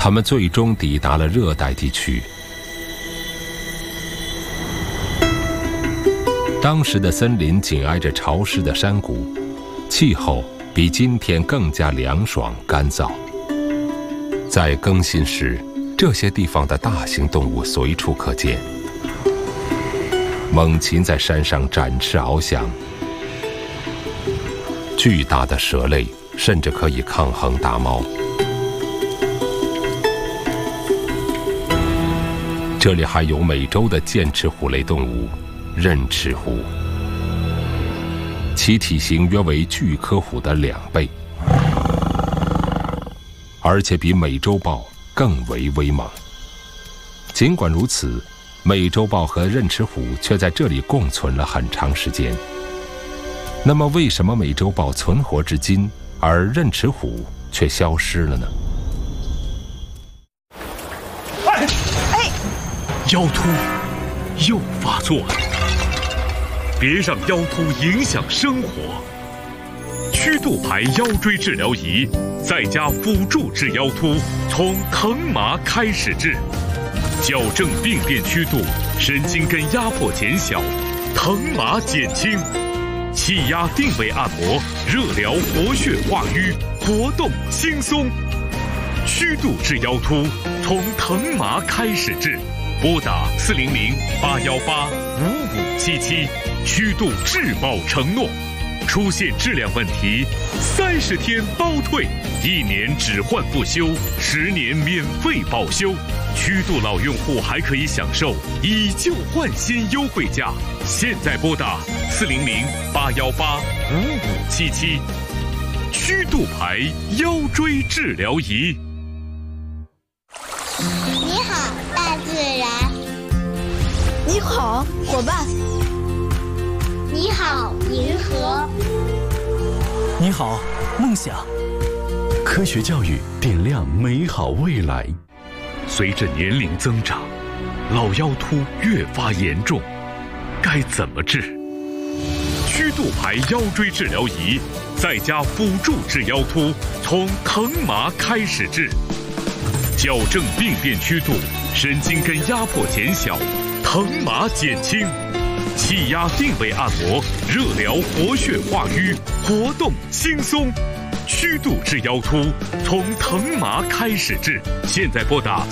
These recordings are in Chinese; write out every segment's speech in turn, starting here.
他们最终抵达了热带地区。当时的森林紧挨着潮湿的山谷，气候比今天更加凉爽干燥。在更新时，这些地方的大型动物随处可见，猛禽在山上展翅翱翔，巨大的蛇类甚至可以抗衡大猫。这里还有美洲的剑齿虎类动物刃齿虎，其体型约为巨科虎的2倍，而且比美洲豹更为威猛。尽管如此，美洲豹和刃齿虎却在这里共存了很长时间。那么，为什么美洲豹存活至今，而刃齿虎却消失了呢？ 腰突又发作了，别让腰突影响生活。曲度牌腰椎治疗仪在家辅助治腰突，从疼麻开始治，矫正病变曲度，神经根压迫减小，疼麻减轻，气压定位按摩，热疗活血化瘀，活动轻松。曲度治腰突，从疼麻开始治。拨打400-818-5577，曲度质保承诺。出现质量问题，30天包退，1年只换不修，10年免费保修。曲度老用户还可以享受以旧换新优惠价。现在拨打400-818-5577，曲度牌腰椎治疗仪。 你好，大自然。 你好，伙伴。 你好，银河。 你好，梦想。科学教育点亮美好未来。 随着年龄增长，老腰突越发严重，该怎么治？曲度牌腰椎治疗仪在家辅助治腰突，从疼麻开始治。矫正病变曲度，神经根压迫减小，疼麻减轻，气压定位按摩，热疗活血化瘀，活动轻松。曲度治腰突，从疼麻开始治。现在拨打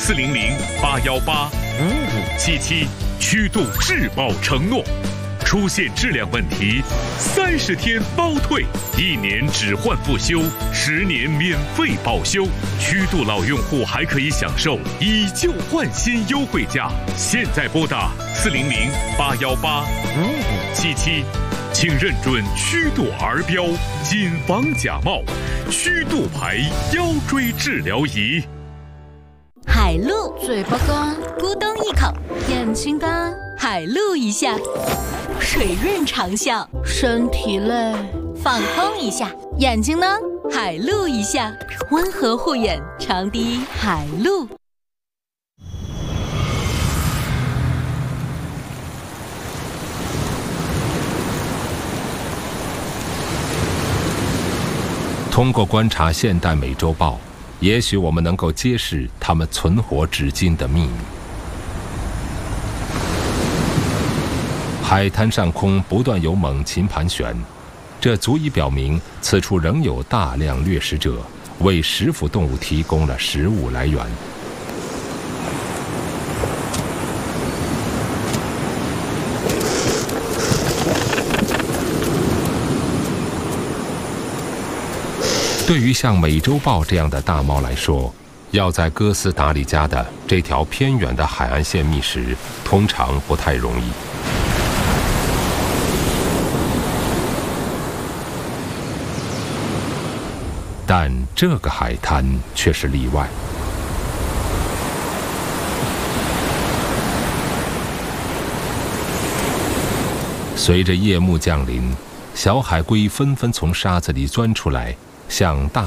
400-818-5577，曲度质保承诺。出现质量问题，30天包退，1年只换不修，10年免费保修。曲度老用户还可以享受以旧换新优惠价。现在拨打400-818-5577，请认准曲度儿标，谨防假冒。曲度牌腰椎治疗仪。 海陆，嘴巴干，咕咚一口；眼睛干，海陆一下；水润长效，身体累，放空一下；眼睛呢，海陆一下，温和护眼，长笛海陆。 通过观察现代美洲豹，也许我们能够揭示它们存活至今的秘密。海滩上空不断有猛禽盘旋，这足以表明此处仍有大量掠食者，为食腐动物提供了食物来源。对于像美洲豹这样的大猫来说，要在哥斯达黎加的这条偏远的海岸线觅食，通常不太容易。但这个海滩却是例外。随着夜幕降临，小海龟纷纷从沙子里钻出来，向大